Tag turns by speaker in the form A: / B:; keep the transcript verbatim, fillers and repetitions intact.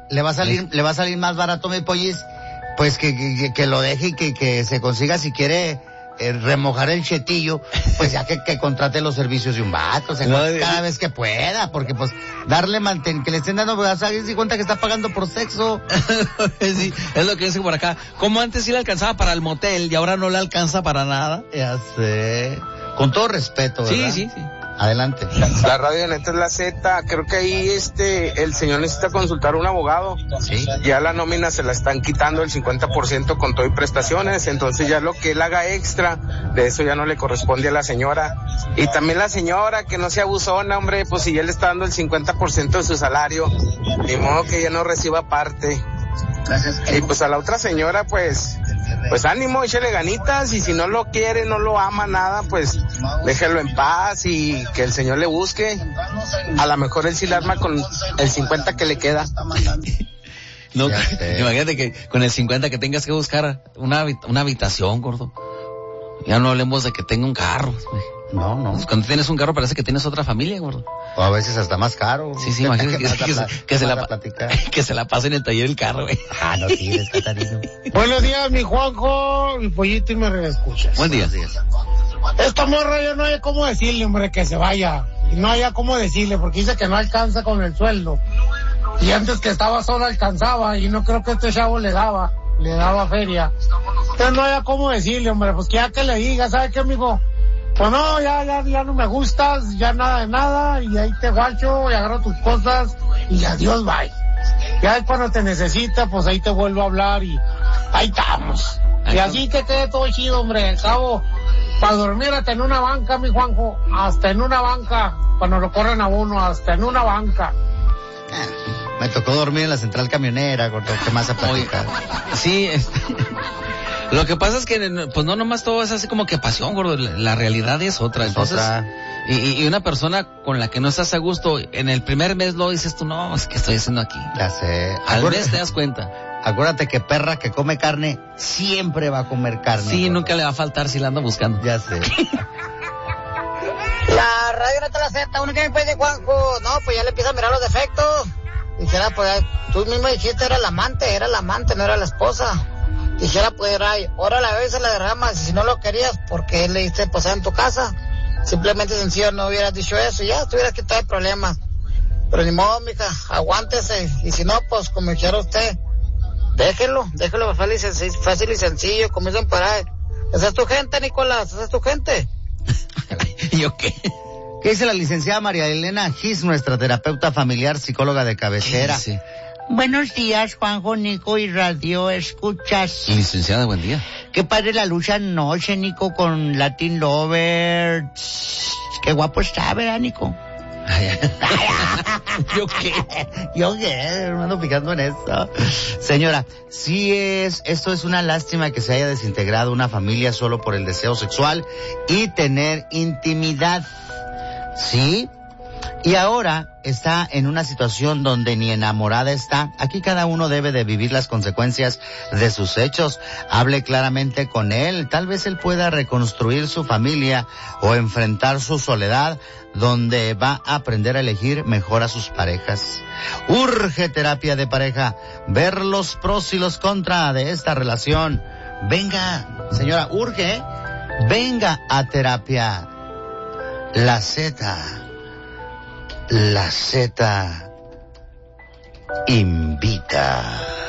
A: le va a salir, ¿sí? le va a salir más barato, mi pollis, pues que, que, que lo deje y que, que se consiga si quiere eh, remojar el chetillo, pues ya que, que contrate los servicios de un vato, o sea, no, cada vez que pueda, porque pues darle manten, que le estén dando, pues, ¿se cuenta que está pagando por sexo?
B: Sí, es lo que dice por acá. Como antes sí le alcanzaba para el motel y ahora no le alcanza para nada.
A: Ya sé. Con todo respeto, ¿verdad?
B: Sí, sí, sí.
A: Adelante.
C: La radio neta es la Z, creo que ahí este, el señor necesita consultar a un abogado.
A: Sí.
C: Ya la nómina se la están quitando el cincuenta por ciento con todo y prestaciones, entonces ya lo que él haga extra, de eso ya no le corresponde a la señora. Y también la señora, que no sea abusona, hombre, pues si él está dando el cincuenta por ciento de su salario, de modo que ella no reciba parte. Y pues a la otra señora, pues, pues ánimo, échale ganitas, y si no lo quiere, no lo ama nada, pues déjelo en paz y que el señor le busque. A lo mejor él sí le arma con el cincuenta que le queda.
B: No, imagínate que con el cincuenta que tengas que buscar una, una habitación, gordo. Ya no hablemos de que tenga un carro.
A: No, no.
B: Pues cuando tienes un carro parece que tienes otra familia, gordo.
A: O a veces hasta más caro.
B: Sí, sí, imagínate que, que, que, se, que, se la, que se la pase en el taller del carro, güey.
A: Ah, no tienes, Catarino.
D: Buenos días, mi Juanjo, mi pollito, y me reescuchas.
B: Buen día.
D: Esta morra yo no hay cómo decirle, hombre, que se vaya. Y no haya cómo decirle, porque dice que no alcanza con el sueldo. Y antes que estaba sola alcanzaba, y no creo que este chavo le daba, le daba feria. Entonces no haya cómo decirle, hombre, pues que ya que le diga, ¿sabe qué, amigo? Pues no, ya, ya, ya no me gustas, ya nada de nada, y ahí te guacho, y agarro tus cosas, y adiós, bye. Ya es cuando te necesita, pues ahí te vuelvo a hablar, y ahí estamos. Y así que quede todo chido, hombre, al cabo, para dormir hasta en una banca, mi Juanjo, hasta en una banca, cuando lo corren a uno, hasta en una banca.
A: Ah, me tocó dormir en la central camionera, gordo, ¿qué más a platicar?
B: Sí, este... Lo que pasa es que, pues no nomás todo es así como que pasión, gordo, la realidad es otra.
A: Es
B: Entonces,
A: otra.
B: Y, y una persona con la que no estás a gusto, en el primer mes lo dices tú, no, es que estoy haciendo aquí.
A: Ya sé.
B: Al
A: Acuérdate,
B: mes te das cuenta.
A: Acuérdate que perra que come carne, siempre va a comer carne.
B: Sí,
A: gordo.
B: nunca le va a faltar si la anda buscando.
A: Ya sé.
E: La radio no te la Z, uno que me pide Juanjo, no, pues ya le empieza a mirar los defectos. Dijera, pues, tú mismo dijiste, era la amante, era la amante, no era la esposa. Dijera, pues, ay, ahora la vez se la derramas, y si no lo querías, ¿por qué le diste posar en tu casa? Simplemente sencillo, no hubieras dicho eso, y ya tuvieras quitado el problema. Pero ni modo, mija, aguántese, y si no, pues, como dijera usted, déjelo, déjelo fácil y sencillo, fácil y sencillo, como dicen por ahí. Esa es tu gente, Nicolás, esa es tu gente.
B: ¿Yo qué?
A: ¿Qué dice la licenciada María Elena Gis, nuestra terapeuta familiar, psicóloga de cabecera?
B: Sí.
F: Buenos días, Juanjo, Nico y Radio Escuchas.
B: Licenciada, buen día.
F: Qué padre la lucha anoche, Nico, con Latin Lovers. Qué guapo está, ¿verdad, Nico?
B: ¿Yo qué?
A: ¿Yo qué? Me ando picando en eso. Señora, sí es, esto es una lástima que se haya desintegrado una familia solo por el deseo sexual y tener intimidad. ¿Sí? Y ahora está en una situación donde ni enamorada está. Aquí cada uno debe de vivir las consecuencias de sus hechos. Hable claramente con él. Tal vez él pueda reconstruir su familia o enfrentar su soledad, donde va a aprender a elegir mejor a sus parejas. Urge terapia de pareja. Ver los pros y los contras de esta relación. Venga, señora, urge, ¿eh? Venga a terapia. La Z. La Z invita.